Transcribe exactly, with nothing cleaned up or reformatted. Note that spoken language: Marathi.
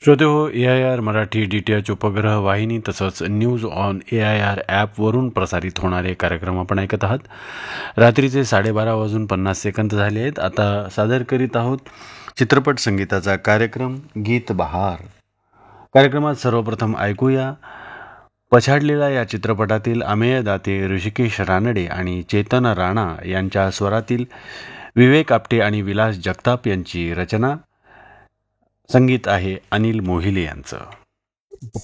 श्रोते हो, ए I R Marathi D T H उपग्रह वाहिनी तसंच news on A I R ॲपवरून प्रसारित होणारे कार्यक्रम आपण ऐकत आहात. रात्रीचे साडेबारा वाजून पन्नास सेकंद झाले आहेत. आता सादर करीत आहोत चित्रपट संगीताचा कार्यक्रम गीत बहार. कार्यक्रमात सर्वप्रथम ऐकूया पछाडलेला या चित्रपटातील अमेय दाते, ऋषिकेश रानडे आणि चेतन राणा यांच्या स्वरातील विवेक आपटे आणि विलास जगताप यांची रचना. संगीत आहे अनिल मोहिले यांचं.